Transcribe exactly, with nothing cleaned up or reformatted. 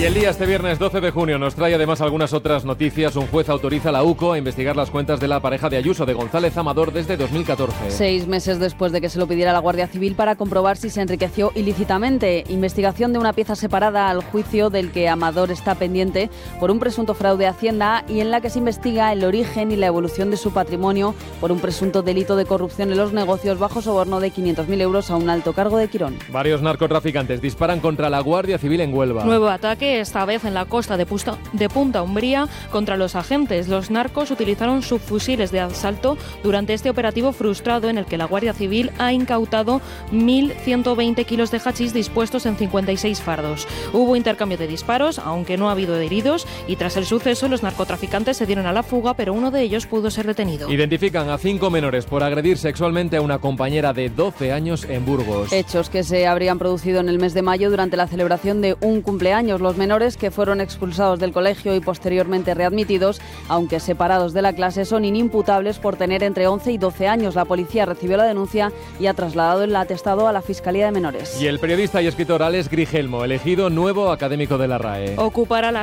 Y el día este viernes doce de junio nos trae además algunas otras noticias. Un juez autoriza a la U C O a investigar las cuentas de la pareja de Ayuso, de González Amador, desde dos mil catorce. Seis meses después de que se lo pidiera la Guardia Civil para comprobar si se enriqueció ilícitamente. Investigación de una pieza separada al juicio del que Amador está pendiente por un presunto fraude a Hacienda y en la que se investiga el origen y la evolución de su patrimonio por un presunto delito de corrupción en los negocios bajo soborno de quinientos mil euros a un alto cargo de Quirón. Varios narcotraficantes disparan contra la Guardia Civil en Huelva. Nuevo ataque, esta vez en la costa de, Pusta, de Punta Umbría, contra los agentes. Los narcos utilizaron subfusiles de asalto durante este operativo frustrado en el que la Guardia Civil ha incautado mil ciento veinte kilos de hachís dispuestos en cincuenta y seis fardos. Hubo intercambio de disparos, aunque no ha habido heridos, y tras el suceso los narcotraficantes se dieron a la fuga, pero uno de ellos pudo ser detenido. Identifican a cinco menores por agredir sexualmente a una compañera de doce años en Burgos. Hechos que se habrían producido en el mes de mayo durante la celebración de un cumpleaños. Los menores, que fueron expulsados del colegio y posteriormente readmitidos, aunque separados de la clase, son inimputables por tener entre once y doce años. La policía recibió la denuncia y ha trasladado el atestado a la Fiscalía de Menores. Y el periodista y escritor Alex Grigelmo, elegido nuevo académico de la RAE. Ocupará la